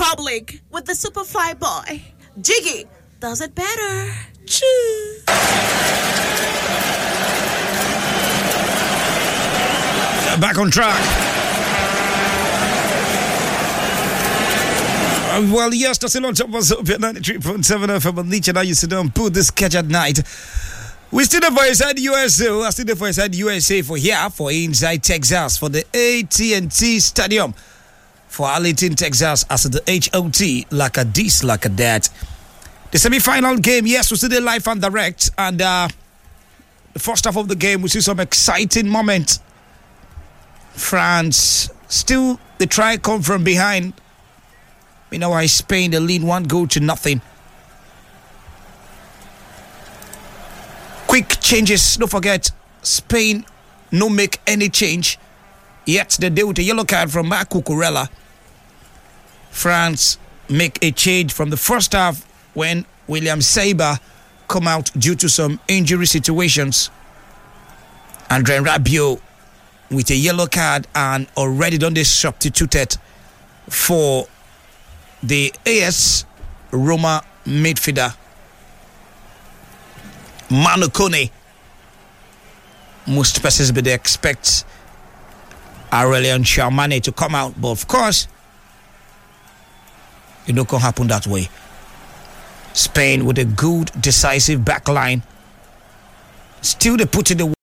Republic with the Superfly Boy. Jiggy does it better. Choo. Back on track. Well, yes, that's a lot of us up at 93.7 FM on Nietzsche. Now you sit down, put this catch at night. We still there for Inside USA. I still there for Inside USA for here, for Inside Texas, for the AT&T Stadium, for Arlington, Texas, as the HOT, like a this, like a that. The semi-final game, yes, we still there live and direct, and the first half of the game, we see some exciting moment. France, still, they try come from behind. Meanwhile, Spain, they lead 1-0. Quick changes, don't forget, Spain no make any change. Yet they deal with a yellow card from Marc Cucurella. France make a change from the first half when William Saliba come out due to some injury situations. André Rabiot with a yellow card and already done this substituted for the AS Roma midfielder Manu Kone. Most persons would expect Aurelien Tchouameni to come out, but of course it not gonna happen that way. Spain with a good decisive back line, still they put in the